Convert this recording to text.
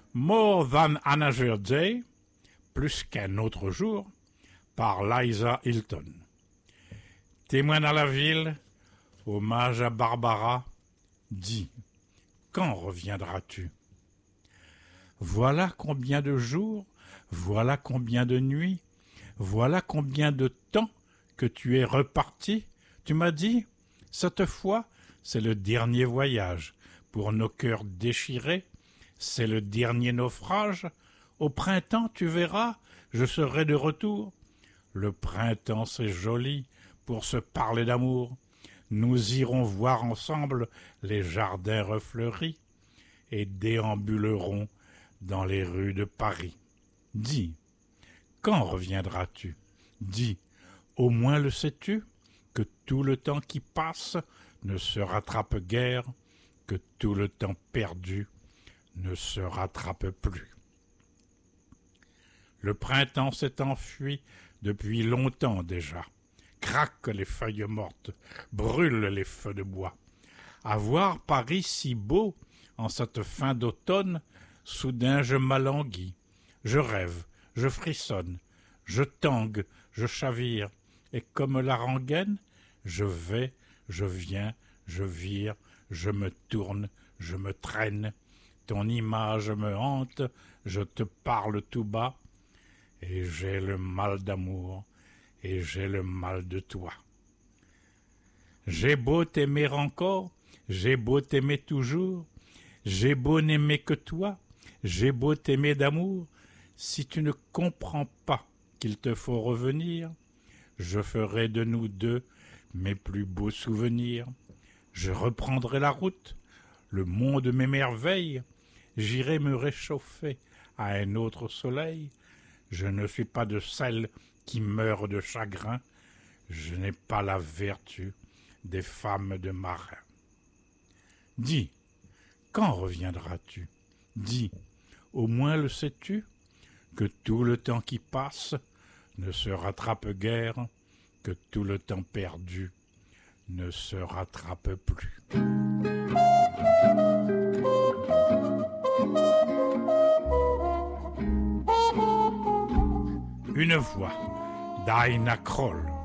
More Than Another Day, plus qu'un autre jour, par Liza Hilton. Témoin dans la ville, hommage à Barbara, dis, quand reviendras-tu? Voilà combien de jours, voilà combien de nuits, voilà combien de temps que tu es reparti. Tu m'as dit, cette fois, c'est le dernier voyage. Pour nos cœurs déchirés, c'est le dernier naufrage. Au printemps, tu verras, je serai de retour. Le printemps, c'est joli pour se parler d'amour. Nous irons voir ensemble les jardins refleuris et déambulerons dans les rues de Paris. Dis, quand reviendras-tu? Dis, au moins le sais-tu, que tout le temps qui passe ne se rattrape guère, que tout le temps perdu ne se rattrape plus. Le printemps s'est enfui depuis longtemps déjà. Craquent les feuilles mortes, brûlent les feux de bois. À voir Paris si beau en cette fin d'automne, soudain je m'alanguis, je rêve, je frissonne, je tangue, je chavire, et comme la rengaine, je vais, je viens, je vire, je me tourne, je me traîne, ton image me hante, je te parle tout bas, et j'ai le mal d'amour, et j'ai le mal de toi. J'ai beau t'aimer encore, j'ai beau t'aimer toujours, j'ai beau n'aimer que toi, j'ai beau t'aimer d'amour, si tu ne comprends pas qu'il te faut revenir, je ferai de nous deux mes plus beaux souvenirs. Je reprendrai la route, le monde m'émerveille, j'irai me réchauffer à un autre soleil. Je ne suis pas de celles qui meurent de chagrin, je n'ai pas la vertu des femmes de marin. Dis, quand reviendras-tu? Dis, au moins le sais-tu, que tout le temps qui passe ne se rattrape guère, que tout le temps perdu ne se rattrape plus. Une voix, Dinah Kroll.